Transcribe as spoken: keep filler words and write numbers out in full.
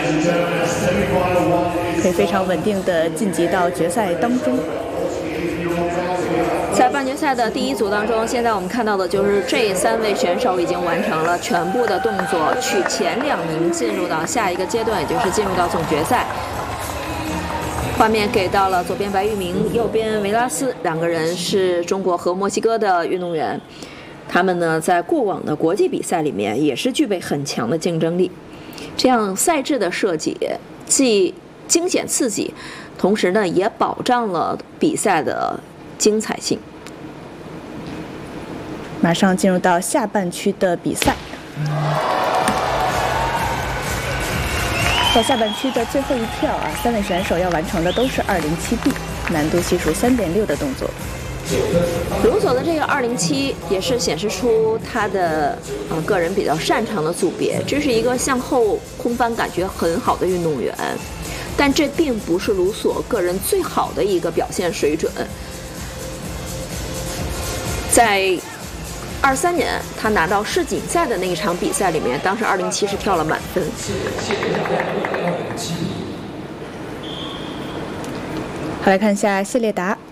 可以非常稳定的晋级到决赛当中。 在半决赛的第一组当中，现在我们看到的就是这三位选手已经完成了全部的动作，取前两名进入到下一个阶段，也就是进入到总决赛。画面给到了左边白玉明，右边维拉斯，两个人是中国和墨西哥的运动员。他们呢，在过往的国际比赛里面也是具备很强的竞争力。这样赛制的设计既惊险刺激，同时呢也保障了比赛的精彩性。 马上进入到下半区的比赛，在下半区的最后一跳啊，三位选手要完成的都是二零七 B， 难度系数三点六的动作。 卢索的这个二零七也是显示出他的呃个人比较擅长的组别，这是一个向后空翻感觉很好的运动员，但这并不是卢索个人最好的一个表现水准。在二三年他拿到世锦赛的那一场比赛里面，当时二零七是跳了满分。 好，来看一下谢列达。